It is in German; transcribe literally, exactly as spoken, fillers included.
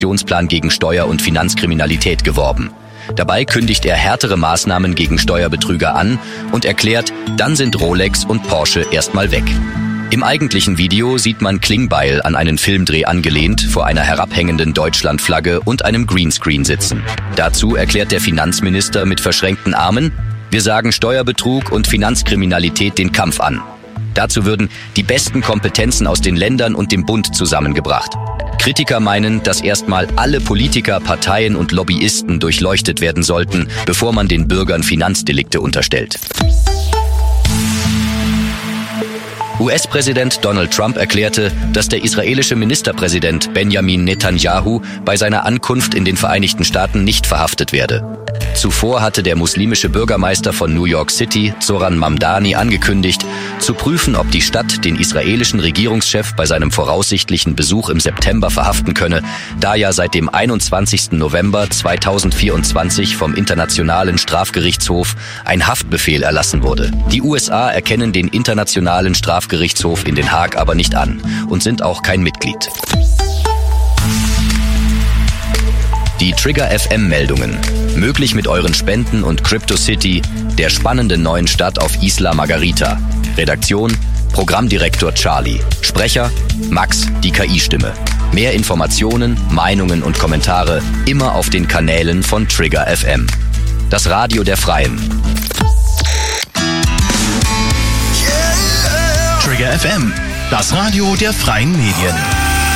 Aktionsplan gegen Steuer- und Finanzkriminalität geworben. Dabei kündigt er härtere Maßnahmen gegen Steuerbetrüger an und erklärt, dann sind Rolex und Porsche erstmal weg. Im eigentlichen Video sieht man Klingbeil an einen Filmdreh angelehnt vor einer herabhängenden Deutschlandflagge und einem Greenscreen sitzen. Dazu erklärt der Finanzminister mit verschränkten Armen: Wir sagen Steuerbetrug und Finanzkriminalität den Kampf an. Dazu würden die besten Kompetenzen aus den Ländern und dem Bund zusammengebracht. Kritiker meinen, dass erstmal alle Politiker, Parteien und Lobbyisten durchleuchtet werden sollten, bevor man den Bürgern Finanzdelikte unterstellt. U S-Präsident Donald Trump erklärte, dass der israelische Ministerpräsident Benjamin Netanyahu bei seiner Ankunft in den Vereinigten Staaten nicht verhaftet werde. Zuvor hatte der muslimische Bürgermeister von New York City, Zoran Mamdani, angekündigt, zu prüfen, ob die Stadt den israelischen Regierungschef bei seinem voraussichtlichen Besuch im September verhaften könne, da ja seit dem einundzwanzigsten November zweitausendvierundzwanzig vom Internationalen Strafgerichtshof ein Haftbefehl erlassen wurde. Die U S A erkennen den Internationalen Strafgerichtshof in Den Haag aber nicht an und sind auch kein Mitglied. Die Trigger F M-Meldungen. Möglich mit euren Spenden und CryptoCity, der spannenden neuen Stadt auf Isla Margarita. Redaktion: Programmdirektor Charlie. Sprecher: Max, die K I-Stimme. Mehr Informationen, Meinungen und Kommentare immer auf den Kanälen von Trigger F M. Das Radio der Freien. Trigger F M, das Radio der Freien Medien.